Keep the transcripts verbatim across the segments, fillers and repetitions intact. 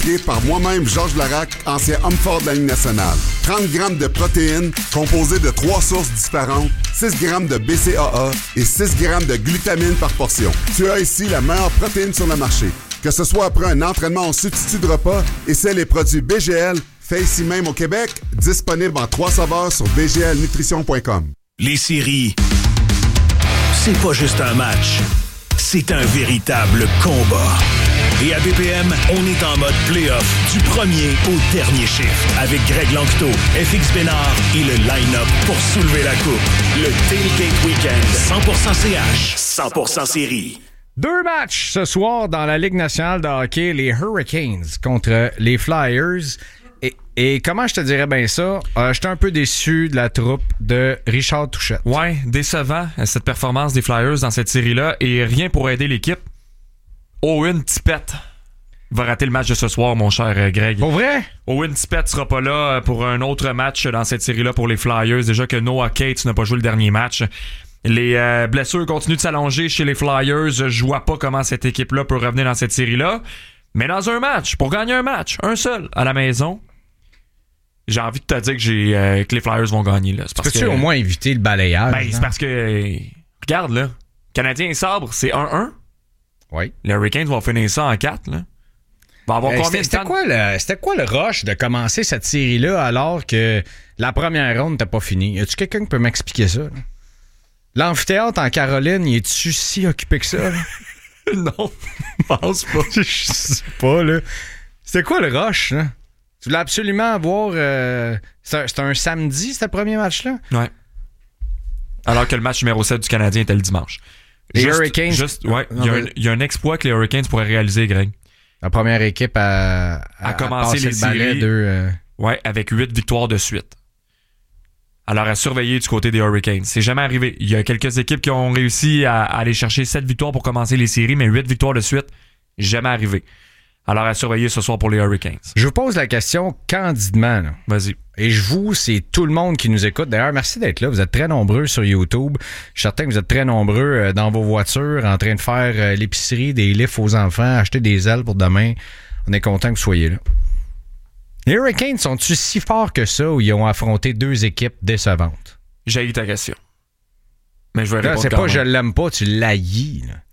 créé par moi-même, Georges Larac, ancien homme fort de la Ligue nationale. trente grammes de protéines composées de trois sources différentes, six grammes de B C A A et six grammes de glutamine par portion. Tu as ici la meilleure protéine sur le marché. Que ce soit après un entraînement en substitut de repas, essaie les produits B G L, fait ici même au Québec, disponible en trois saveurs sur b g l nutrition point com. Les séries, c'est pas juste un match, c'est un véritable combat. Et à B P M, on est en mode play-off du premier au dernier chiffre avec Greg Lanctot, F X Bénard et le line-up pour soulever la coupe. Le Tailgate Weekend, cent pour cent C H, cent pour cent série. Deux matchs ce soir dans la Ligue nationale de hockey, les Hurricanes contre les Flyers. Et, et comment je te dirais bien ça? Euh, j'étais un peu déçu de la troupe de Richard Touchette. Ouais, décevant cette performance des Flyers dans cette série-là et rien pour aider l'équipe. Owen Tippett va rater le match de ce soir, mon cher Greg. Pour vrai? Owen Tippett sera pas là pour un autre match dans cette série-là pour les Flyers. Déjà que Noah Cates n'a pas joué le dernier match. Les euh, blessures continuent de s'allonger chez les Flyers. Je vois pas comment cette équipe-là peut revenir dans cette série-là. Mais dans un match, pour gagner un match, un seul, à la maison, j'ai envie de te dire que, j'ai, euh, que les Flyers vont gagner. Là. C'est parce Peux-tu que, au moins éviter le balayage? Ben, c'est parce que... Euh, regarde, là. Canadien et Sabre, c'est un un. Oui. Les Hurricanes vont finir ça en quatre, là. Va avoir euh, combien c'était, de temps? c'était, quoi le, c'était quoi le rush de commencer cette série-là alors que la première ronde n'était pas finie? Y a-tu quelqu'un qui peut m'expliquer ça? Là? L'amphithéâtre en Caroline, y est-tu si occupé que ça? Non, je pense pas. Je sais pas, là. C'était quoi le rush, là? Tu voulais absolument avoir... Euh... C'était, c'était un samedi, ce premier match-là? Ouais. Alors que le match numéro sept du Canadien était le dimanche. Les juste, Hurricanes... Juste, ouais, il y, y a un exploit que les Hurricanes pourraient réaliser, Greg. La première équipe à... À, à commencer à les le balai séries. De, euh... Ouais, avec huit victoires de suite. Alors, à surveiller du côté des Hurricanes. C'est jamais arrivé. Il y a quelques équipes qui ont réussi à, à aller chercher sept victoires pour commencer les séries, mais huit victoires de suite, jamais arrivé. Alors, à surveiller ce soir pour les Hurricanes. Je vous pose la question candidement. Là. Vas-y. Et je vous, c'est tout le monde qui nous écoute. D'ailleurs, merci d'être là. Vous êtes très nombreux sur YouTube. Je suis certain que vous êtes très nombreux dans vos voitures, en train de faire l'épicerie, des lifts aux enfants, acheter des ailes pour demain. On est content que vous soyez là. Les Hurricanes sont-ils si forts que ça ou ils ont affronté deux équipes décevantes? J'ai eu ta question. Mais je vais là, répondre c'est quand pas même. je l'aime pas, tu l'haïs. Là.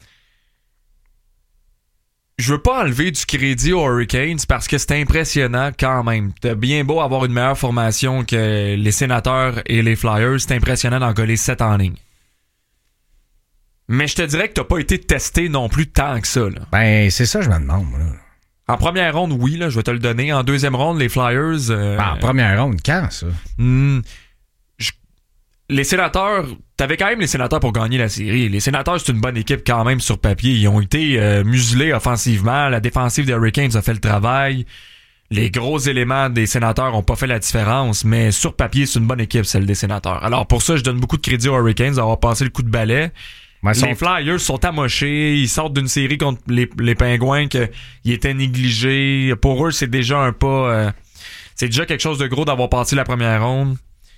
Je veux pas enlever du crédit aux Hurricanes parce que c'est impressionnant quand même. T'as bien beau avoir une meilleure formation que les Sénateurs et les Flyers, c'est impressionnant d'en coller sept en ligne. Mais je te dirais que t'as pas été testé non plus tant que ça. Là. Ben, c'est ça, je me demande. Là. En première ronde, oui, là, je vais te le donner. En deuxième ronde, les Flyers... Euh, ben, en première ronde, quand, ça? Hmm, je, les Sénateurs... T'avais quand même les Sénateurs pour gagner la série. Les Sénateurs, c'est une bonne équipe quand même sur papier. Ils ont été euh, muselés offensivement. La défensive des Hurricanes a fait le travail. Les gros éléments des Sénateurs ont pas fait la différence, mais sur papier, c'est une bonne équipe, celle des Sénateurs. Alors pour ça, je donne beaucoup de crédit aux Hurricanes d'avoir passé le coup de balai. Mais les sont... Flyers sont amochés. Ils sortent d'une série contre les, les Pingouins qu'ils étaient négligés. Pour eux, c'est déjà un pas... Euh, c'est déjà quelque chose de gros d'avoir passé la première ronde.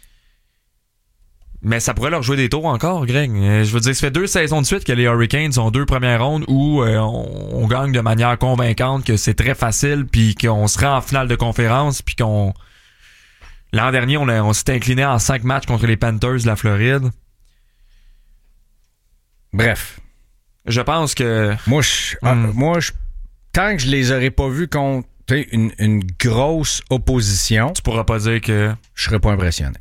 Mais ça pourrait leur jouer des tours encore, Greg. Je veux dire, ça fait deux saisons de suite que les Hurricanes ont deux premières rondes où euh, on, on gagne de manière convaincante, que c'est très facile, puis qu'on se rend en finale de conférence, puis qu'on... L'an dernier, on, a, on s'est incliné en cinq matchs contre les Panthers de la Floride. Bref. Je pense que... Moi, je, hum. ah, moi je, tant que je les aurais pas vus contre une, une grosse opposition... Tu pourras pas dire que... Je serais pas impressionné.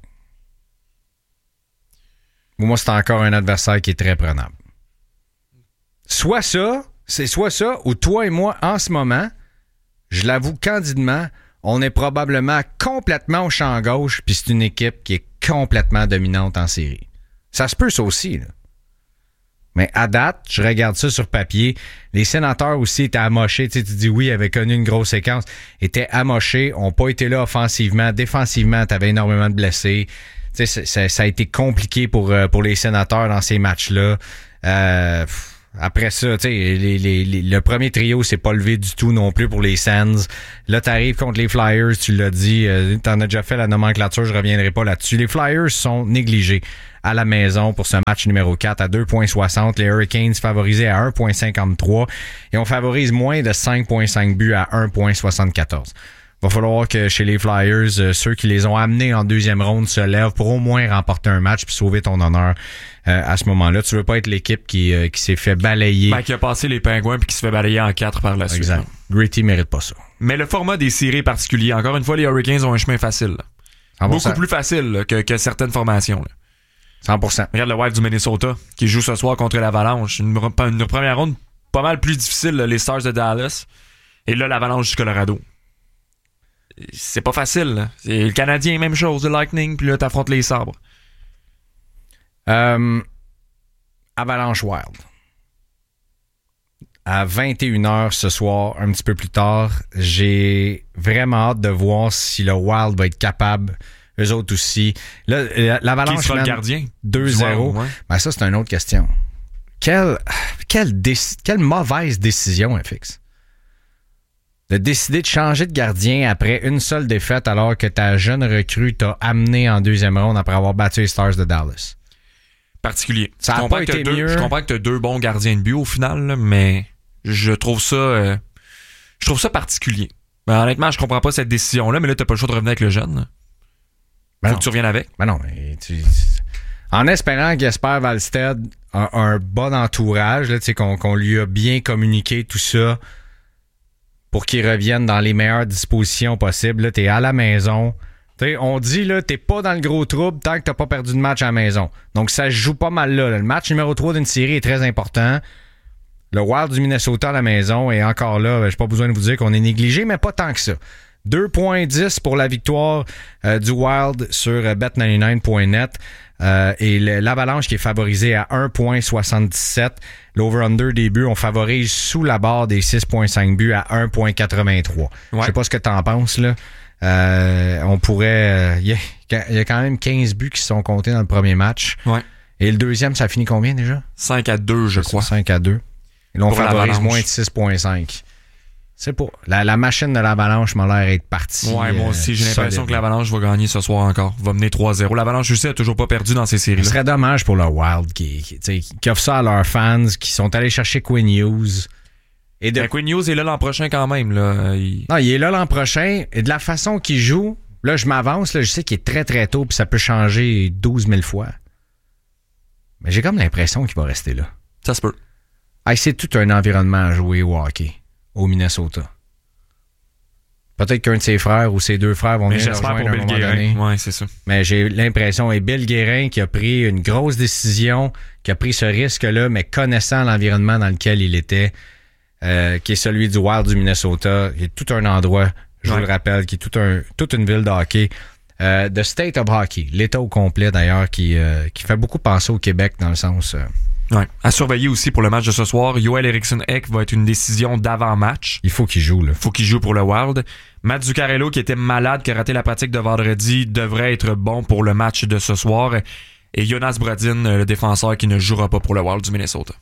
Moi, c'est encore un adversaire qui est très prenable. Soit ça, c'est soit ça, ou toi et moi, en ce moment, je l'avoue candidement, on est probablement complètement au champ gauche, puis c'est une équipe qui est complètement dominante en série. Ça se peut, ça aussi, là. Mais à date, je regarde ça sur papier. Les Sénateurs aussi étaient amochés. Tu sais, tu dis oui, avaient connu une grosse séquence. Étaient amochés, n'ont pas été là offensivement. Défensivement, tu avais énormément de blessés. Tu sais, ça, ça a été compliqué pour, pour les Sénateurs dans ces matchs-là. Euh, Après ça, tu sais, les, les, les, le premier trio s'est pas levé du tout non plus pour les Sens. Là, t'arrives contre les Flyers, tu l'as dit, euh, t'en as déjà fait la nomenclature, je reviendrai pas là-dessus. Les Flyers sont négligés à la maison pour ce match numéro quatre à deux virgule soixante. Les Hurricanes favorisés à un virgule cinquante-trois et on favorise moins de cinq virgule cinq buts à un virgule soixante-quatorze. Va falloir que chez les Flyers, euh, ceux qui les ont amenés en deuxième ronde se lèvent pour au moins remporter un match puis sauver ton honneur euh, à ce moment-là. Tu veux pas être l'équipe qui, euh, qui s'est fait balayer. Ben, qui a passé les Pingouins puis qui se fait balayer en quatre par la suite. Exact. Gritty mérite pas ça. Mais le format des séries est particulier. Encore une fois, les Hurricanes ont un chemin facile. Là. Beaucoup plus facile là, que, que certaines formations. Là. cent pour cent. Regarde le Wild du Minnesota qui joue ce soir contre l'Avalanche. Une, une première ronde pas mal plus difficile, là, les Stars de Dallas. Et là, l'Avalanche du Colorado. C'est pas facile. Là. C'est le Canadien, même chose, le Lightning, puis là, t'affrontes les Sabres. Euh, Avalanche Wild. À vingt et une heures ce soir, un petit peu plus tard, j'ai vraiment hâte de voir si le Wild va être capable, eux autres aussi. Là, l'Avalanche Qui sera le gardien? deux zéro. Ouais. Ben ça, c'est une autre question. Quelle, quelle, déc- quelle mauvaise décision, F X. De décider de changer de gardien après une seule défaite alors que ta jeune recrue t'a amené en deuxième ronde après avoir battu les Stars de Dallas. Particulier. Ça je, a pas été deux, mieux. je comprends que tu as deux bons gardiens de but au final, là, mais je trouve ça euh, je trouve ça particulier. Ben, honnêtement, je comprends pas cette décision-là, mais là, t'as pas le choix de revenir avec le jeune. Là. Ben Faut non. que tu reviennes avec. Ben non, mais tu... En espérant qu'Jesper Wallstedt a un bon entourage, là, qu'on, qu'on lui a bien communiqué tout ça pour qu'il revienne dans les meilleures dispositions possibles. Là, t'es à la maison. T'sais, on dit, là, t'es pas dans le gros trouble tant que t'as pas perdu de match à la maison. Donc, ça se joue pas mal là. là. Le match numéro trois d'une série est très important. Le Wild du Minnesota à la maison, et encore là, j'ai pas besoin de vous dire qu'on est négligé, mais pas tant que ça. deux virgule dix pour la victoire euh, du Wild sur euh, bet quatre-vingt-dix-neuf point net. Euh, et le, l'Avalanche qui est favorisé à un virgule soixante-dix-sept. L'over-under des buts, on favorise sous la barre des six virgule cinq buts à un virgule quatre-vingt-trois. Ouais. Je sais pas ce que t'en penses, là. Euh, on pourrait... Il euh, y, y a quand même quinze buts qui sont comptés dans le premier match. Ouais. Et le deuxième, ça finit combien déjà? cinq à deux, je C'est crois. Ça, cinq à deux. Et là, on pour favorise l'Avalanche. moins de six virgule cinq. C'est pas. La, la machine de l'Avalanche m'a l'air être partie. Ouais, moi aussi, j'ai euh, l'impression solide. que l'Avalanche va gagner ce soir encore. Va mener trois zéro. L'Avalanche, je sais, a toujours pas perdu dans ces Ce séries-là. serait dommage pour le Wild qui, qui, qui, qui offre ça à leurs fans, qui sont allés chercher Quinn Hughes. Et de... Ben, Quinn Hughes est là l'an prochain quand même. Là. Il... Non, il est là l'an prochain. Et de la façon qu'il joue, là, je m'avance, là, je sais qu'il est très très tôt, puis ça peut changer douze mille fois. Mais j'ai comme l'impression qu'il va rester là. Ça se peut. Ah, c'est tout un environnement à jouer au hockey, au Minnesota. Peut-être qu'un de ses frères ou ses deux frères vont Mais venir le j'espère rejoindre pour à un Bill moment donné. Guérin. Ouais, c'est ça. Mais j'ai l'impression, et Bill Guérin qui a pris une grosse décision, qui a pris ce risque-là, mais connaissant l'environnement dans lequel il était, euh, qui est celui du Wild du Minnesota, qui est tout un endroit, je ouais. vous le rappelle, qui est tout un, toute une ville de hockey. Euh, The State of Hockey, l'État au complet d'ailleurs, qui, euh, qui fait beaucoup penser au Québec dans le sens... Euh, Ouais. À surveiller aussi pour le match de ce soir, Joel Eriksson-Ek va être une décision d'avant-match. il faut qu'il joue, là. Faut qu'il joue pour le Wild. Matt Zuccarello, qui était malade, qui a raté la pratique de vendredi, devrait être bon pour le match de ce soir. Et Jonas Brodin, le défenseur, qui ne jouera pas pour le Wild du Minnesota.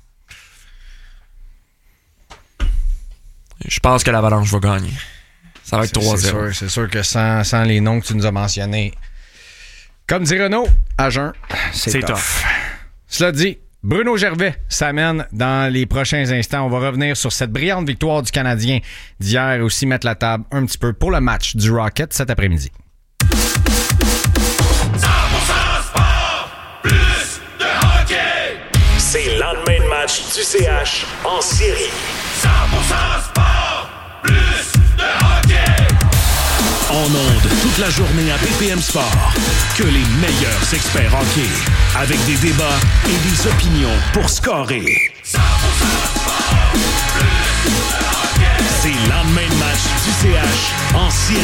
Je pense que l'Avalanche va gagner. Ça va être trois zéro. C'est sûr, c'est sûr que sans, sans les noms que tu nous as mentionnés, comme dit Renaud, à jeun, c'est, C'est tough. tough. Cela dit, Bruno Gervais s'amène dans les prochains instants. On va revenir sur cette brillante victoire du Canadien d'hier et aussi mettre la table un petit peu pour le match du Rocket cet après-midi. cent pour cent sport, plus de hockey. C'est le lendemain de match du C H en série. cent pour cent sport, plus de hockey. En ondes toute la journée à B P M Sport. Que les meilleurs experts hockey. Avec des débats et des opinions pour scorer. cent pour cent sport, plus de hockey. C'est le lendemain de match du C H en série.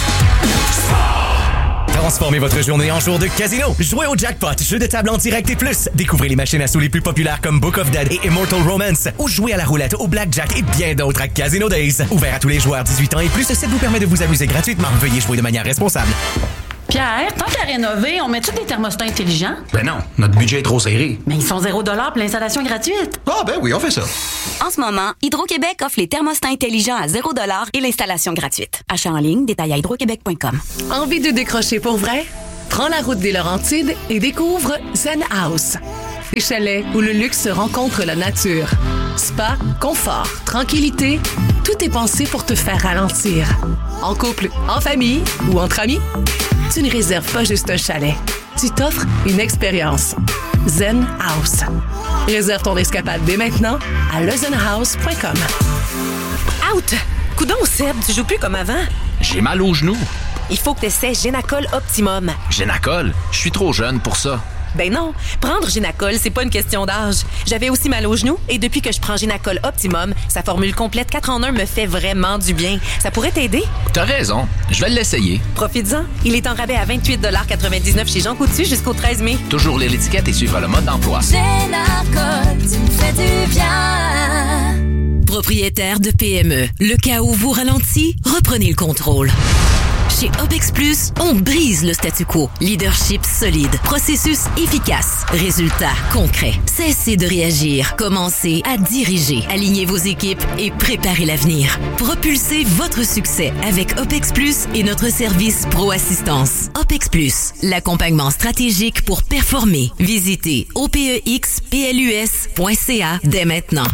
Transformez votre journée en jour de casino. Jouez au jackpot, jeu de table en direct et plus. Découvrez les machines à sous les plus populaires comme Book of Dead et Immortal Romance. Ou jouez à la roulette, au blackjack et bien d'autres à Casino Days. Ouvert à tous les joueurs dix-huit ans et plus, ce site vous permet de vous amuser gratuitement. Veuillez jouer de manière responsable. Pierre, tant qu'à rénover, on met-tu des thermostats intelligents? Ben non, notre budget est trop serré. Mais ils sont zéro dollar pour l'installation gratuite. Ah ben oui, on fait ça. En ce moment, Hydro-Québec offre les thermostats intelligents à zéro dollar et l'installation gratuite. Achat en ligne, détail à hydroquebec point com. Envie de décrocher pour vrai? Prends la route des Laurentides et découvre Zen House. Des chalets où le luxe se rencontre la nature. Spa, confort, tranquillité, tout est pensé pour te faire ralentir. En couple, en famille ou entre amis, tu ne réserves pas juste un chalet. Tu t'offres une expérience. Zen House. Réserve ton escapade dès maintenant à le zen house point com. Out! Coudon, Seb, tu joues plus comme avant. J'ai mal aux genoux. Il faut que tu essaies Génacol Optimum. Génacol? Je suis trop jeune pour ça. Ben non, prendre Génacol, c'est pas une question d'âge. J'avais aussi mal aux genoux et depuis que je prends Génacol Optimum, sa formule complète quatre en un me fait vraiment du bien. Ça pourrait t'aider? T'as raison, je vais l'essayer. Profites-en. Il est en rabais à vingt-huit quatre-vingt-dix-neuf chez Jean Coutu jusqu'au treize mai. Toujours lire l'étiquette et suivre le mode d'emploi. Génacol, tu me fais du bien. Propriétaire de P M E, le cas où vous ralentit, reprenez le contrôle. Chez OPEX Plus, on brise le statu quo. Leadership solide, processus efficace, résultats concrets. Cessez de réagir, commencez à diriger. Alignez vos équipes et préparez l'avenir. Propulsez votre succès avec OPEX Plus et notre service Pro Assistance. OPEX Plus, l'accompagnement stratégique pour performer. Visitez o p e x p l u s point c a dès maintenant.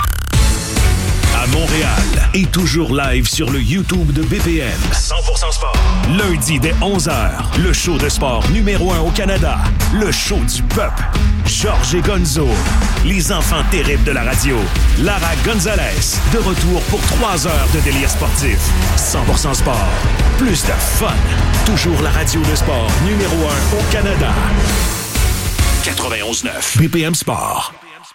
À Montréal et toujours live sur le YouTube de B P M. cent pour cent sport. Lundi dès onze heures, le show de sport numéro un au Canada. Le show du peuple. Georges et Gonzo. Les enfants terribles de la radio. Lara Gonzalez. De retour pour trois heures de délire sportif. cent pour cent sport. Plus de fun. Toujours la radio de sport numéro un au Canada. quatre-vingt-onze neuf. B P M Sport.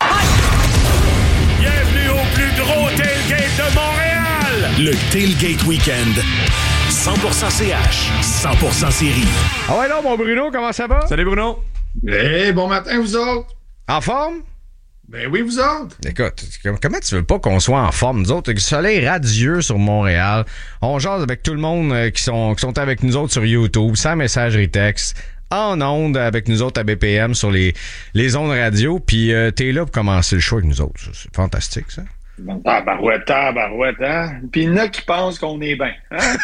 Bienvenue au plus gros tailgate de Montréal! Le Tailgate Weekend. cent pour cent C H, cent pour cent série. Ah ouais, là, mon Bruno, comment ça va? Salut, Bruno. Hey, bon matin, vous autres. En forme? Ben oui, vous autres. Écoute, comment tu veux pas qu'on soit en forme, nous autres? Le soleil radieux sur Montréal. On jase avec tout le monde qui sont, qui sont avec nous autres sur YouTube, sans messagerie texte. En ondes avec nous autres à B P M sur les, les ondes radio. Puis euh, t'es là pour commencer le show avec nous autres. C'est fantastique, ça. Tabarouette, tabarouette, hein? Puis il y en a qui pensent qu'on est bien. Hein?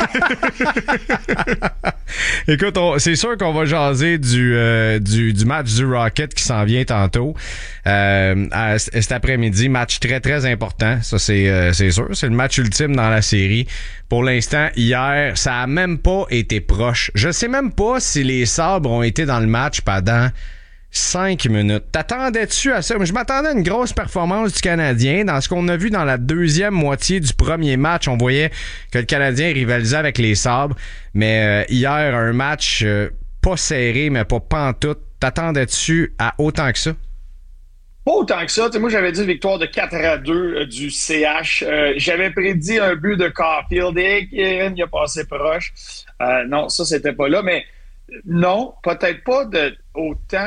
Écoute, on, c'est sûr qu'on va jaser du, euh, du, du match du Rocket qui s'en vient tantôt. Euh, à, cet après-midi, match très, très important. Ça, c'est, euh, c'est sûr. C'est le match ultime dans la série. Pour l'instant, hier, ça a même pas été proche. Je sais même pas si les Sabres ont été dans le match pendant cinq minutes. T'attendais-tu à ça? Je m'attendais à une grosse performance du Canadien. Dans ce qu'on a vu dans la deuxième moitié du premier match, on voyait que le Canadien rivalisait avec les Sabres. Mais euh, hier, un match euh, pas serré, mais pas pantoute. T'attendais-tu à autant que ça? Pas autant que ça. T'sais, moi, j'avais dit victoire de quatre à deux euh, du C H. Euh, j'avais prédit un but de Caulfield et Kieran, il a passé proche. Euh, non, ça, c'était pas là. Mais non, peut-être pas de autant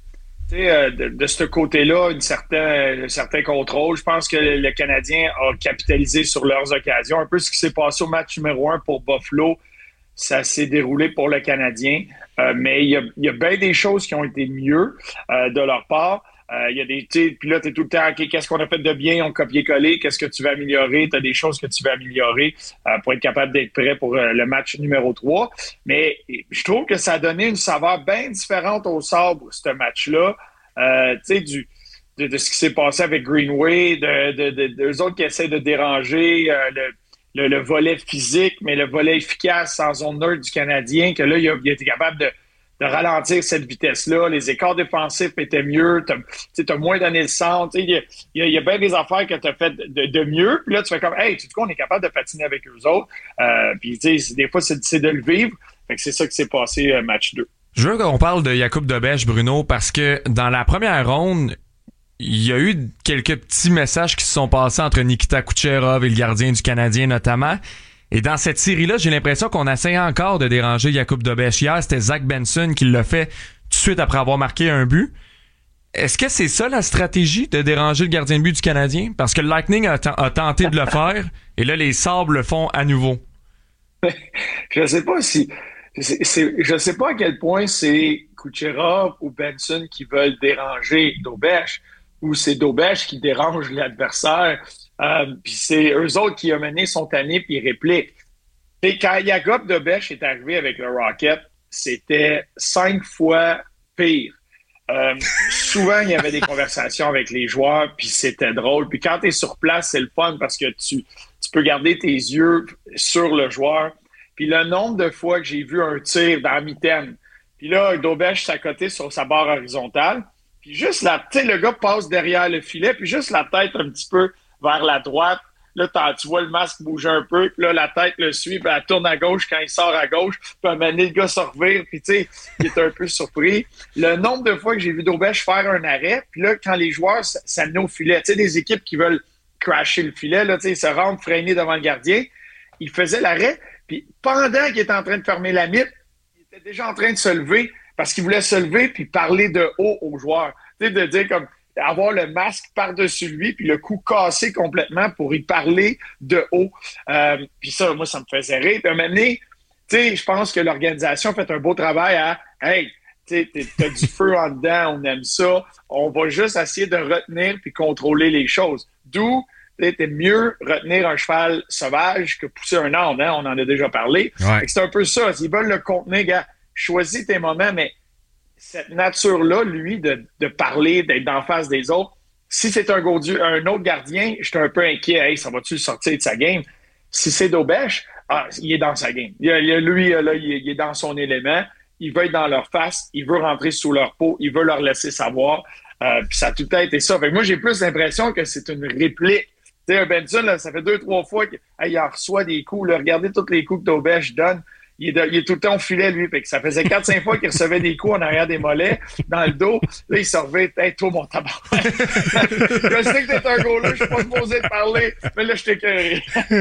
euh, de, de ce côté-là, une certain, un certain contrôle. Je pense que le Canadien a capitalisé sur leurs occasions. Un peu ce qui s'est passé au match numéro un pour Buffalo, ça s'est déroulé pour le Canadien. Euh, mais il y a, y a bien des choses qui ont été mieux euh, de leur part. Il euh, y a des, tu sais, puis là, t'es tout le temps, OK, qu'est-ce qu'on a fait de bien? On copier-coller. Qu'est-ce que tu veux améliorer? T'as des choses que tu veux améliorer euh, pour être capable d'être prêt pour euh, le match numéro trois. Mais je trouve que ça a donné une saveur bien différente au Sabres, ce match-là. Euh, tu sais, du, de, de ce qui s'est passé avec Greenway, de, de, de, de, eux autres qui essaient de déranger euh, le, le, le volet physique, mais le volet efficace en zone neutre du Canadien, que là, il a, il a été capable de de ralentir cette vitesse-là. Les écarts défensifs étaient mieux. Tu as moins donné le centre. Il y a, y, a, y a bien des affaires que tu as fait de, de mieux. Puis là, tu fais comme, hey, tu sais quoi, on est capable de patiner avec eux autres. Euh, puis, tu sais, des fois, c'est, c'est de le vivre. Fait que c'est ça qui s'est passé, euh, match deux. Je veux qu'on parle de Jakub Dobeš, Bruno, parce que dans la première ronde, il y a eu quelques petits messages qui se sont passés entre Nikita Kucherov et le gardien du Canadien, notamment. Et dans cette série-là, j'ai l'impression qu'on essaie encore de déranger Jakub Dobeš. Hier, c'était Zach Benson qui l'a fait tout de suite après avoir marqué un but. Est-ce que c'est ça la stratégie, de déranger le gardien de but du Canadien? Parce que le Lightning a, t- a tenté de le faire, et là, les Sabres le font à nouveau. Je sais pas si... c'est, c'est, je sais pas à quel point c'est Kucherov ou Benson qui veulent déranger Dobeš ou c'est Dobeš qui dérange l'adversaire. Euh, puis c'est eux autres qui ont mené son tannés puis ils répliquent. Et quand Jakub Dobeš est arrivé avec le Rocket, c'était cinq fois pire. Euh, souvent, il y avait des conversations avec les joueurs, puis c'était drôle. Puis quand tu es sur place, c'est le fun parce que tu, tu peux garder tes yeux sur le joueur. Puis le nombre de fois que j'ai vu un tir dans la mitaine, puis là, Dobeš s'accotait sur sa barre horizontale, puis juste la tête, le gars passe derrière le filet, puis juste la tête un petit peu vers la droite. Là, tu vois le masque bouger un peu, puis là, la tête le suit, puis elle tourne à gauche quand il sort à gauche, puis à un moment donné, le gars se revire, puis tu sais, il est un peu surpris. Le nombre de fois que j'ai vu Dobeš faire un arrêt, puis là, quand les joueurs s'amenaient au filet, tu sais, des équipes qui veulent crasher le filet, là, tu sais, ils se rendent freiner devant le gardien, il faisait l'arrêt, puis pendant qu'il était en train de fermer la mythe, il était déjà en train de se lever, parce qu'il voulait se lever puis parler de haut aux joueurs. Tu sais, de dire comme, avoir le masque par-dessus lui, puis le cou cassé complètement pour y parler de haut. Euh, puis ça, moi, ça me faisait rire. Puis à un moment donné, tu sais, je pense que l'organisation a fait un beau travail à « Hey, tu sais, t'as du feu en dedans, on aime ça. On va juste essayer de retenir puis contrôler les choses. » D'où, c'était mieux retenir un cheval sauvage que pousser un âne, hein? On en a déjà parlé. Ouais. C'est un peu ça. S'ils veulent le contenir, gars, choisis tes moments, mais cette nature-là, lui, de, de parler, d'être d'en face des autres, si c'est un, gaudieu, un autre gardien, j'étais un peu inquiet. Hey, ça va-tu sortir de sa game? Si c'est Dobeš, ah, il est dans sa game. Il, il, lui, là, il, il est dans son élément. Il veut être dans leur face. Il veut rentrer sous leur peau. Il veut leur laisser savoir. Euh, puis ça a tout le temps été ça. Fait que moi, j'ai plus l'impression que c'est une réplique. Tu sais, un Benson, là, ça fait deux, trois fois qu'il hey, en reçoit des coups. Là. Regardez tous les coups que Dobeš donne. Il est, de, il est tout le temps au filet, lui. Fait que ça faisait quatre cinq fois qu'il recevait des coups en arrière des mollets, dans le dos. Là, il se revait. Hey, toi, mon tabac. Je sais que t'es un goaler, je suis pas supposé te parler, mais là, je t'ai écœuré.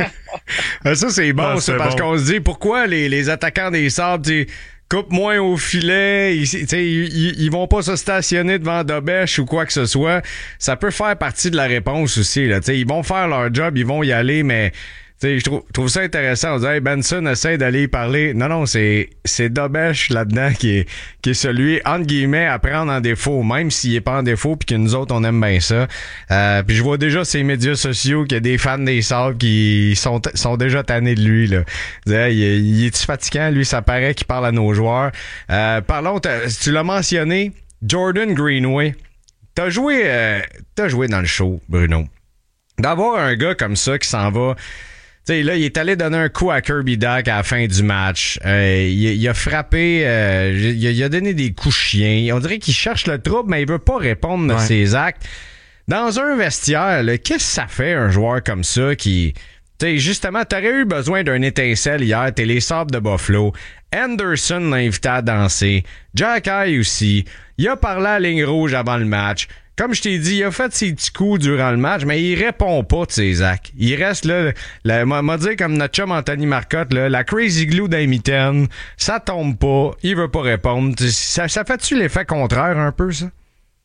Ça, c'est bon, ah, ça, c'est parce bon. qu'on se dit pourquoi les, les attaquants des Sabres, tu coupent moins au filet, ils, ils, ils vont pas se stationner devant Dobeš ou quoi que ce soit. Ça peut faire partie de la réponse aussi. Là. Ils vont faire leur job, ils vont y aller, mais je trouve, trouve ça intéressant. On dit, hey, Benson essaie d'aller y parler. Non, non, c'est, c'est Dobeš là-dedans qui est, qui est celui, entre guillemets, à prendre en défaut, même s'il est pas en défaut puis que nous autres, on aime bien ça. Euh, puis je vois déjà ces médias sociaux qu'il y a des fans des Sabres qui sont, sont déjà tannés de lui. Là. Dis, hey, il, il est-tu fatigant? Lui, ça paraît qu'il parle à nos joueurs. Euh, parlons, tu l'as mentionné, Jordan Greenway. T'as joué, euh, t'as joué dans le show, Bruno. D'avoir un gars comme ça qui s'en va... Tu sais, là, il est allé donner un coup à Kirby Dach à la fin du match. Euh, il, il a frappé, euh, il, il a donné des coups chiens. On dirait qu'il cherche le trouble, mais il veut pas répondre à ouais. ses actes. Dans un vestiaire, là, qu'est-ce que ça fait, un joueur comme ça qui... Tu sais, justement, t'aurais eu besoin d'un étincelle hier. T'es les Sabres de Buffalo. Anderson l'a invité à danser. Jack Eye aussi. Il a parlé à la ligne rouge avant le match. Comme je t'ai dit, il a fait ses petits coups durant le match, mais il répond pas de ses actes. Il reste là, la, m'a dit comme notre chum Anthony Marcotte, là, la crazy glue d'un mitaine, ça tombe pas, il veut pas répondre. Ça, ça fait-tu l'effet contraire un peu, ça?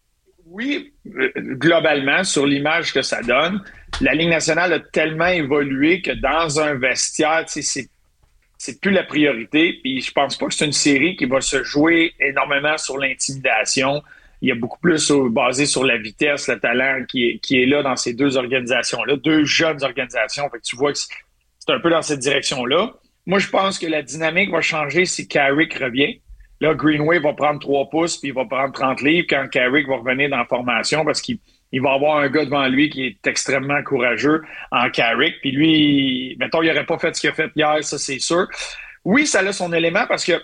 Oui, globalement, sur l'image que ça donne, la Ligue nationale a tellement évolué que dans un vestiaire, tu sais, c'est c'est plus la priorité. Puis je pense pas que c'est une série qui va se jouer énormément sur l'intimidation. Il y a beaucoup plus basé sur la vitesse, le talent qui est, qui est là dans ces deux organisations-là, deux jeunes organisations. Fait que tu vois que c'est un peu dans cette direction-là. Moi, je pense que la dynamique va changer si Carrick revient. Là, Greenway va prendre trois pouces puis il va prendre trente livres quand Carrick va revenir dans la formation parce qu'il il va avoir un gars devant lui qui est extrêmement courageux en Carrick. Puis lui, mettons, il n'aurait pas fait ce qu'il a fait hier, ça, c'est sûr. Oui, ça a son élément parce que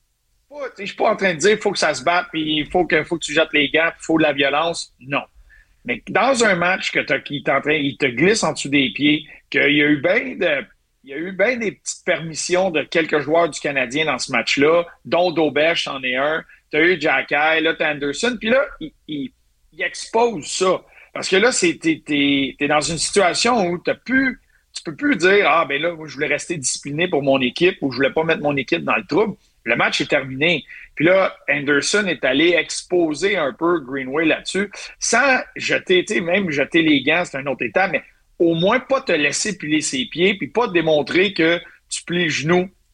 je suis pas en train de dire qu'il faut que ça se batte, puis il faut que, faut que tu jettes les gants, puis il faut de la violence. Non. Mais dans un match que t'as, qui est en train, il te glisse en dessous des pieds, qu'il y a eu bien de, il y a eu bien des petites permissions de quelques joueurs du Canadien dans ce match-là, dont Dobeš en est un. Tu as eu Jack Eye, là, tu as Anderson, puis là, il, il, il expose ça. Parce que là, c'est, t'es, t'es, t'es dans une situation où t'as plus, tu peux plus dire, ah, ben là, moi, je voulais rester discipliné pour mon équipe ou je voulais pas mettre mon équipe dans le trouble. Le match est terminé. Puis là, Anderson est allé exposer un peu Greenway là-dessus, sans jeter, tu sais, même jeter les gants, c'est un autre état, mais au moins pas te laisser piler ses pieds, puis pas te démontrer que tu plies le genou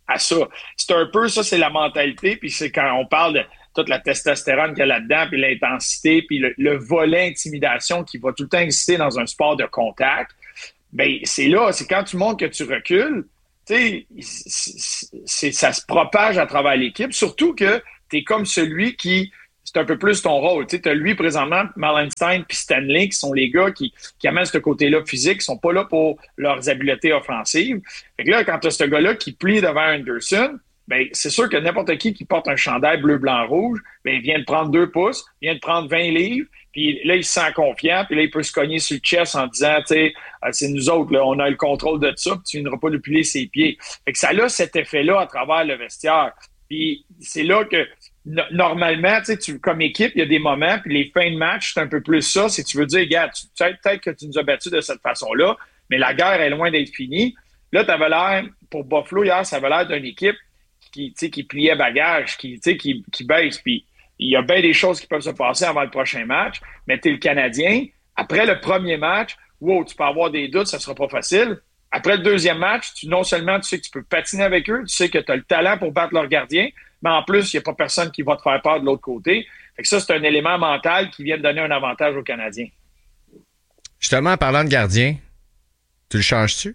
à ça. C'est un peu ça, c'est la mentalité, puis c'est quand on parle de toute la testostérone qu'il y a là-dedans, puis l'intensité, puis le, le volet intimidation qui va tout le temps exister dans un sport de contact, ben c'est là, c'est quand tu montres que tu recules, tu sais, ça se propage à travers l'équipe, surtout que tu es comme celui qui, c'est un peu plus ton rôle. Tu sais, as lui présentement, Malenstein puis Stanley, qui sont les gars qui, qui amènent ce côté-là physique, qui sont pas là pour leurs habiletés offensives. Fait que là, quand tu as ce gars-là qui plie devant Anderson, ben c'est sûr que n'importe qui qui porte un chandail bleu, blanc, rouge, ben il vient de prendre deux pouces, vient de prendre vingt livres, puis là, il se sent confiant, puis là, il peut se cogner sur le chest en disant, tu sais, c'est nous autres, là, on a le contrôle de ça, puis tu viendras pas lui plier ses pieds. Fait que ça a cet effet-là à travers le vestiaire. Puis c'est là que, no- normalement, tu sais, tu, comme équipe, il y a des moments, puis les fins de match, c'est un peu plus ça. Si tu veux dire, gars, tu, peut-être que tu nous as battus de cette façon-là, mais la guerre est loin d'être finie. Là, tu avais l'air, pour Buffalo hier, ça avait l'air d'une équipe qui, tu sais, qui pliait bagage, qui, tu sais, qui, qui baisse. Puis il y a bien des choses qui peuvent se passer avant le prochain match, mais tu es le Canadien. Après le premier match, wow, tu peux avoir des doutes, ça sera pas facile. Après le deuxième match, tu, non seulement tu sais que tu peux patiner avec eux, tu sais que tu as le talent pour battre leur gardien, mais en plus, il n'y a pas personne qui va te faire peur de l'autre côté. Fait que ça, c'est un élément mental qui vient de donner un avantage aux Canadiens. Justement, en parlant de gardien, tu le changes-tu?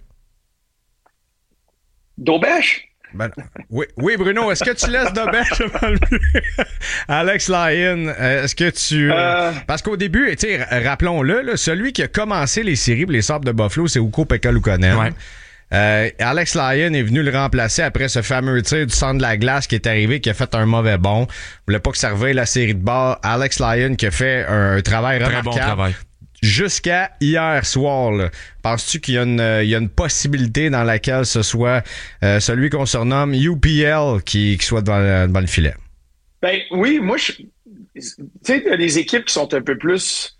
Daubèche? Ben, oui, oui, Bruno, est-ce que tu laisses Daubèche devant le but? Alex Lyon, est-ce que tu... Euh... Parce qu'au début, tu sais, rappelons-le, là, celui qui a commencé les séries pour les Sabres de Buffalo, c'est Ukko-Pekka Luukkonen. Ouais. Euh, Alex Lyon est venu le remplacer après ce fameux tir du centre de la glace qui est arrivé, qui a fait un mauvais bond. Il voulait pas que ça revienne la série de bord. Alex Lyon qui a fait un travail Très remarquable. Bon travail. Jusqu'à hier soir, là. Penses-tu qu'il y a, une, euh, il y a une possibilité dans laquelle ce soit euh, celui qu'on surnomme U P L qui, qui soit devant, devant le filet? Ben oui, moi, je, tu sais, il y a des équipes qui sont un peu plus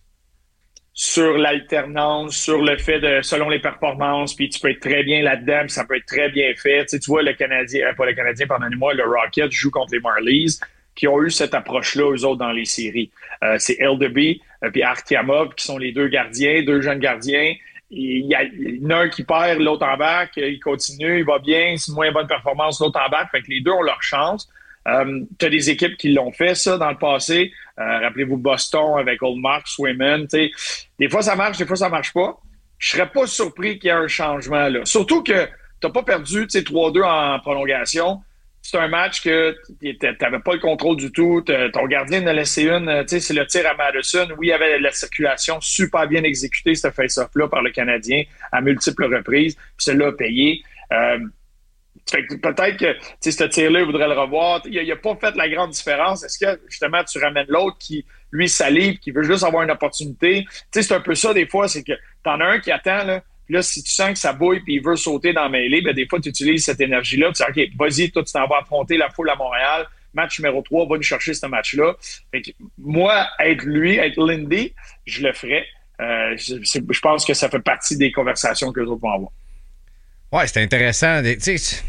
sur l'alternance, sur le fait de, selon les performances, puis tu peux être très bien là-dedans, puis ça peut être très bien fait. Tu sais, tu vois, le Canadien, euh, pas le Canadien, pardonnez-moi, le Rocket joue contre les Marlies, qui ont eu cette approche-là, eux autres, dans les séries. Euh, c'est Eldeby euh, puis Artyomov, qui sont les deux gardiens, deux jeunes gardiens. Il y, a, il y en a un qui perd, l'autre en back, il continue, il va bien, c'est une moins bonne performance, l'autre en back. Fait que les deux ont leur chance. Euh, tu as des équipes qui l'ont fait, ça, dans le passé. Euh, rappelez-vous Boston avec Ullmark, Swayman. T'sais. Des fois, ça marche, des fois, ça marche pas. Je serais pas surpris qu'il y ait un changement là. Surtout que t'as pas perdu trois deux en prolongation. C'est un match que t'avais pas le contrôle du tout. Ton gardien en a laissé une. C'est le tir à Madison. Oui, il y avait la circulation super bien exécutée, ce face-off-là, par le Canadien à multiples reprises. Puis celui-là a payé. Euh, fait que peut-être que ce tir-là, il voudrait le revoir. Il n'a pas fait la grande différence. Est-ce que, justement, tu ramènes l'autre qui, lui, salive, qui veut juste avoir une opportunité? T'sais, c'est un peu ça, des fois, c'est que t'en as un qui attend, là. Puis là, si tu sens que ça bouille puis il veut sauter dans la mêlée, ben des fois, tu utilises cette énergie-là. Tu dis, OK, vas-y, toi, tu t'en vas affronter la foule à Montréal. Match numéro trois, va nous chercher ce match-là. Fait que moi, être lui, être Lindy, je le ferais. Euh, je, je pense que ça fait partie des conversations que les autres vont avoir. Ouais, c'est intéressant. Tu sais,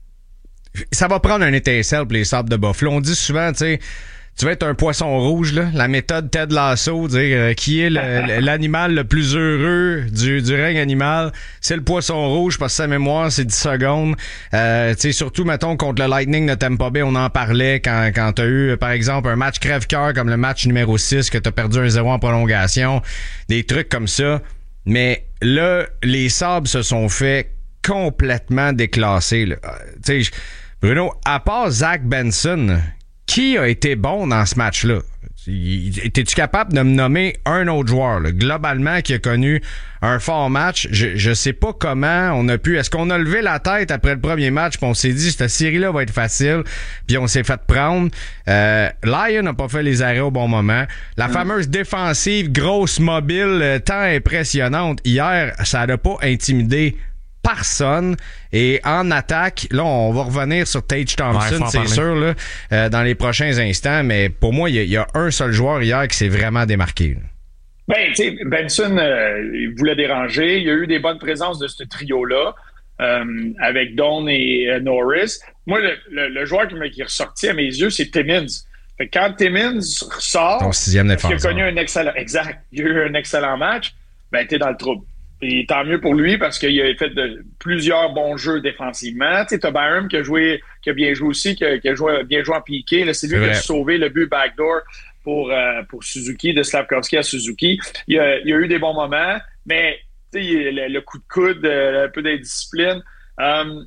ça va prendre un étincelle pour les Sabres de Buffalo. On dit souvent, tu sais, tu vas être un poisson rouge, là. La méthode Ted Lasso, dire euh, qui est le, l'animal le plus heureux du, du règne animal, c'est le poisson rouge parce que sa mémoire, c'est dix secondes. Euh, tu sais, surtout, mettons, contre le Lightning de Tampa Bay, on en parlait quand, quand t'as eu, par exemple, un match crève-cœur comme le match numéro six, que t'as perdu un zéro en prolongation. Des trucs comme ça. Mais là, les Sabres se sont fait complètement déclasser, là. Tu sais, Bruno, à part Zach Benson, qui a été bon dans ce match-là? Étais-tu capable de me nommer un autre joueur, là, globalement, qui a connu un fort match? Je, je sais pas comment on a pu... Est-ce qu'on a levé la tête après le premier match puis on s'est dit, cette série-là va être facile, puis on s'est fait prendre? Euh, Lyon n'a pas fait les arrêts au bon moment. La mmh. fameuse défensive, grosse, mobile, tant impressionnante, hier, ça n'a pas intimidé personne. Et en attaque, là, on va revenir sur Tage Thompson, ouais, c'est parler. sûr, là, euh, dans les prochains instants, mais pour moi, il y, y a un seul joueur hier qui s'est vraiment démarqué. Là. Ben, tu sais, Benson, euh, il voulait déranger. Il y a eu des bonnes présences de ce trio-là, euh, avec Doan et euh, Norris. Moi, le, le, le joueur qui, me, qui est ressorti à mes yeux, c'est Timmins. Fait que quand Timmins ressort, ton sixième défenseur, il a connu un excellent, exact, il a eu un excellent match, ben, t'es dans le trouble. Et tant mieux pour lui parce qu'il a fait de, plusieurs bons jeux défensivement. Tu sais, t'as Byram qui a joué, qui a bien joué aussi, qui a, qui a joué, bien joué en piqué. Là, c'est lui qui a sauvé le but backdoor pour, euh, pour Suzuki, de Slavkovski à Suzuki. Il y a, il y a eu des bons moments, mais tu sais, le, le coup de coude, un peu d'indiscipline. Euh,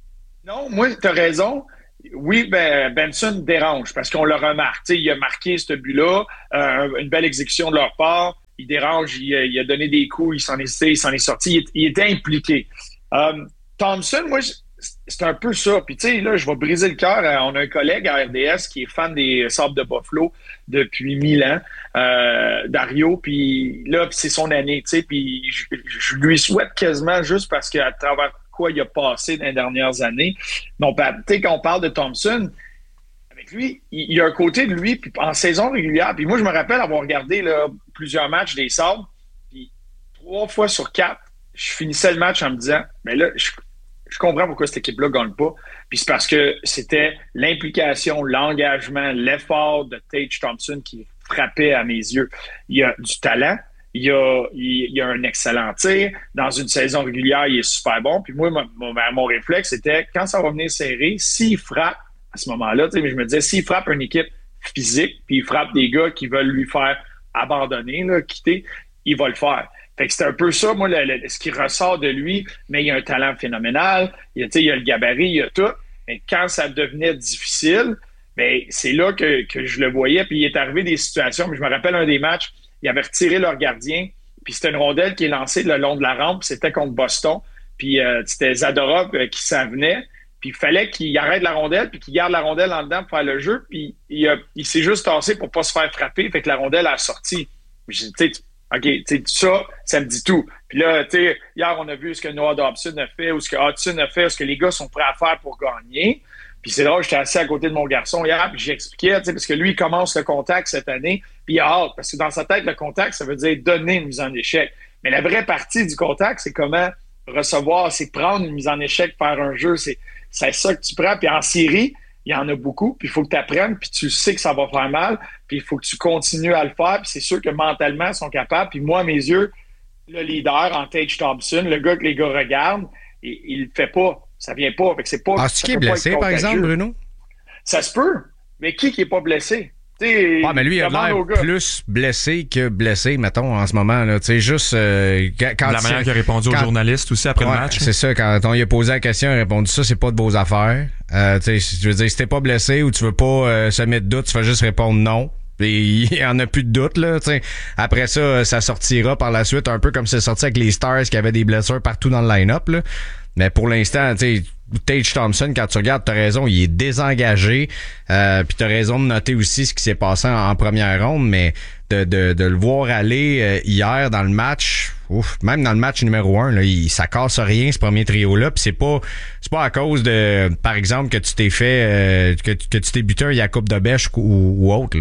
non, moi, t'as raison. Oui, ben, Benson dérange parce qu'on le remarque. Tu sais, il a marqué ce but-là, euh, une belle exécution de leur part. Il dérange, il a, il a donné des coups, il s'en est, il s'en est sorti, il, il était impliqué. Euh, Thompson, moi, c'est un peu ça. Puis tu sais, là, je vais briser le cœur. On a un collègue à R D S qui est fan des Sabres de Buffalo depuis mille ans, euh, Dario. Puis là, c'est son année, tu sais. Puis je, je lui souhaite quasiment juste parce qu'à travers quoi il a passé dans les dernières années. Donc, tu sais, quand on parle de Thompson, avec lui, il, il y a un côté de lui, puis en saison régulière. Puis moi, je me rappelle avoir regardé là, plusieurs matchs des Sabres. Puis trois fois sur quatre, je finissais le match en me disant, mais là, je, je comprends pourquoi cette équipe-là ne gagne pas. Puis c'est parce que c'était l'implication, l'engagement, l'effort de Tage Thompson qui frappait à mes yeux. Il y a du talent. Il y, a, il y a un excellent tir. Dans une saison régulière, il est super bon. Puis moi, mon, mon réflexe, c'était quand ça va venir serré, s'il frappe à ce moment-là, je me disais, s'il frappe une équipe physique, puis il frappe des gars qui veulent lui faire abandonner, là, quitter, il va le faire. Fait que c'est un peu ça, moi, le, le, ce qui ressort de lui, mais il a un talent phénoménal, il a, il y a le gabarit, il y a tout. Mais quand ça devenait difficile, ben, c'est là que, que je le voyais. Puis il est arrivé des situations, mais je me rappelle un des matchs, ils avaient retiré leur gardien, puis c'était une rondelle qui est lancée le long de la rampe, puis c'était contre Boston, puis euh, c'était Zadorov euh, qui s'en venait, puis il fallait qu'il arrête la rondelle, puis qu'il garde la rondelle en dedans pour faire le jeu, puis il, a, il s'est juste tassé pour pas se faire frapper, fait que la rondelle a sorti. Tu sais, OK, tu sais, ça, ça me dit tout. Puis là, tu sais, hier, on a vu ce que Noah Dobson a fait, ou ce que Hudson a fait, ce que les gars sont prêts à faire pour gagner. Puis c'est drôle, j'étais assis à côté de mon garçon hier, puis j'expliquais, tu sais, parce que lui, il commence le contact cette année, puis il a hâte, parce que dans sa tête, le contact, ça veut dire donner une mise en échec. Mais la vraie partie du contact, c'est comment recevoir, c'est prendre une mise en échec, faire un jeu, c'est, c'est ça que tu prends. Puis en série, il y en a beaucoup, puis il faut que tu apprennes, puis tu sais que ça va faire mal, puis il faut que tu continues à le faire, puis c'est sûr que mentalement, ils sont capables. Puis moi, à mes yeux, le leader en Tage Thompson, le gars que les gars regardent, il, il le fait pas. Ça vient pas. Fait que c'est pas. Ah, c'est qui est blessé, par exemple, Bruno? Ça se peut. Mais qui qui est pas blessé? T'sais, ah, mais lui, il a l'air plus blessé que blessé, mettons, en ce moment. Là. T'sais, juste, euh, quand la manière qu'il a répondu quand, aux journalistes aussi après ouais, le match. C'est ça, quand on lui a posé la question, il a répondu ça, c'est pas de vos affaires. Euh, je veux dire, si t'es pas blessé ou tu veux pas euh, se mettre de doute, tu vas juste répondre non. Et il y en a plus de doute, là. T'sais. Après ça, ça sortira par la suite, un peu comme c'est sorti avec les Stars qui avaient des blessures partout dans le line-up, là. Mais pour l'instant, tu sais, Tage Thompson, quand tu regardes, t'as raison, il est désengagé. Euh, puis t'as raison de noter aussi ce qui s'est passé en, en première ronde, mais de, de, de le voir aller euh, hier dans le match, ouf, même dans le match numéro un, là, il, ça casse rien ce premier trio-là. Puis c'est pas c'est pas à cause de, par exemple, que tu t'es fait, euh, que, que tu t'es buté un Jacob de Bèche ou, ou autre, là.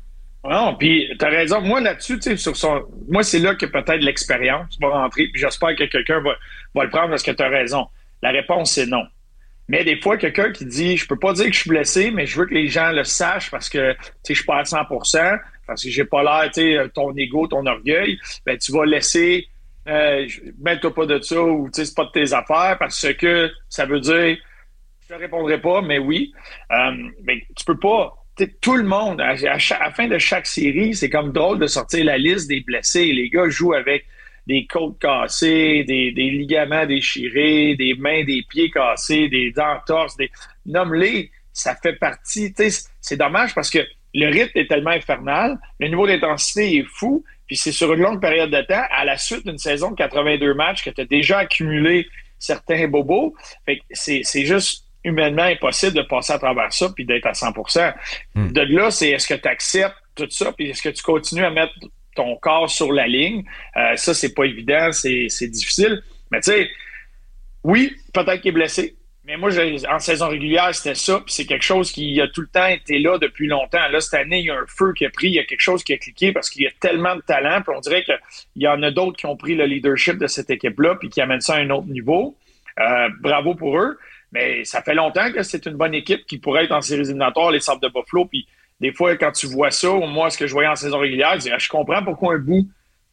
Non, puis t'as raison. Moi, là-dessus, tu sais, sur son. Moi, c'est là que peut-être l'expérience va rentrer, puis j'espère que quelqu'un va, va le prendre parce que t'as raison. La réponse, c'est non. Mais des fois, quelqu'un qui dit je peux pas dire que je suis blessé, mais je veux que les gens le sachent parce que tu sais, je suis pas à cent pour cent, parce que j'ai pas l'air, tu sais, ton ego, ton orgueil, ben tu vas laisser euh, mets-toi pas de ça ou tu sais, c'est pas de tes affaires parce que ça veut dire je te répondrai pas, mais oui. Euh, mais tu peux pas. T'sais, tout le monde, à, à, chaque, à la fin de chaque série, c'est comme drôle de sortir la liste des blessés. Les gars jouent avec des côtes cassées, des, des ligaments déchirés, des mains, des pieds cassés, des entorses, des nomme-les, ça fait partie. C'est dommage parce que le rythme est tellement infernal, le niveau d'intensité est fou, puis c'est sur une longue période de temps, à la suite d'une saison de quatre-vingt-deux matchs que tu as déjà accumulé certains bobos. Fait que c'est, c'est juste humainement impossible de passer à travers ça puis d'être à cent pour cent. Mm. De là, c'est est-ce que tu acceptes tout ça puis est-ce que tu continues à mettre ton corps sur la ligne? Euh, ça, c'est pas évident, c'est, c'est difficile. Mais tu sais, oui, peut-être qu'il est blessé. Mais moi, j'ai, en saison régulière, c'était ça. Puis c'est quelque chose qui a tout le temps été là depuis longtemps. Là, cette année, il y a un feu qui a pris. Il y a quelque chose qui a cliqué parce qu'il y a tellement de talent. Puis on dirait qu'il y en a d'autres qui ont pris le leadership de cette équipe-là puis qui amènent ça à un autre niveau. Euh, bravo pour eux. Mais ça fait longtemps que c'est une bonne équipe qui pourrait être en séries éliminatoires, les Sabres de Buffalo. Puis des fois, quand tu vois ça, moi, ce que je voyais en saison régulière, je disais, je comprends pourquoi un bout,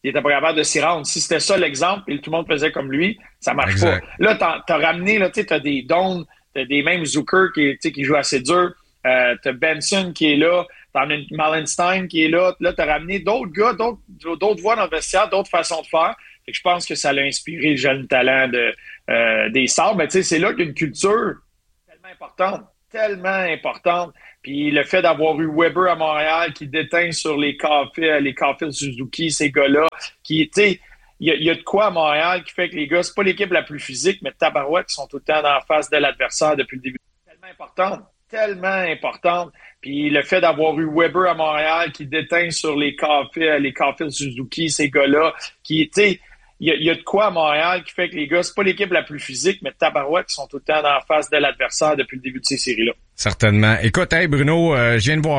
il était pas capable de s'y rendre. Si c'était ça l'exemple et tout le monde faisait comme lui, ça marche exact. pas. Là, t'as, t'as ramené, là, tu sais, t'as des Doan, t'as des mêmes Zucker qui, qui jouent assez dur, euh, t'as Benson qui est là, t'as une Mallenstein qui est là, là, t'as ramené d'autres gars, d'autres, d'autres voix dans le vestiaire, d'autres façons de faire. Fait que je pense que ça l'a inspiré le jeune talent de, euh, des Sabres. Mais tu sais, c'est là qu'une culture tellement importante, tellement importante. Puis le fait d'avoir eu Weber à Montréal qui déteint sur les cafés, les cafés Suzuki, ces gars-là, qui, tu sais, il y, y a de quoi à Montréal qui fait que les gars, c'est pas l'équipe la plus physique, mais tabarouette, qui sont tout le temps en face de l'adversaire depuis le début. Tellement importante, tellement importante. Puis le fait d'avoir eu Weber à Montréal qui déteint sur les cafés, les cafés Suzuki, ces gars-là, qui, tu sais, il y, y a de quoi à Montréal qui fait que les gars, c'est pas l'équipe la plus physique, mais tabarouette, qui sont tout le temps en face de l'adversaire depuis le début de ces séries-là. Certainement. Écoute, hey Bruno, euh, je viens de voir